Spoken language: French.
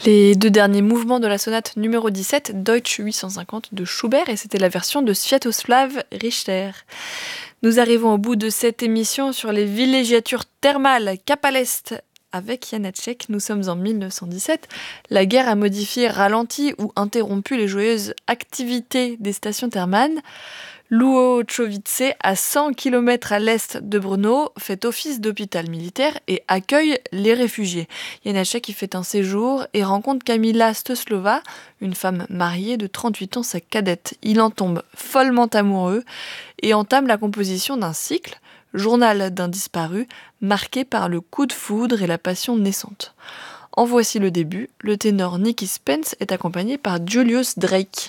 Les deux derniers mouvements de la sonate numéro 17, Deutsch 850 de Schubert, et c'était la version de Sviatoslav Richter. Nous arrivons au bout de cette émission sur les villégiatures thermales Cap à l'Est avec Janáček. Nous sommes en 1917. La guerre a modifié, ralenti ou interrompu les joyeuses activités des stations thermales. Łuchowice, à 100 km à l'est de Brno, fait office d'hôpital militaire et accueille les réfugiés. Janáček y fait un séjour et rencontre Kamila Stoeslova, une femme mariée de 38 ans, sa cadette. Il en tombe follement amoureux et entame la composition d'un cycle, Journal d'un disparu, marqué par le coup de foudre et la passion naissante. En voici le début. Le ténor Nicky Spence est accompagné par Julius Drake.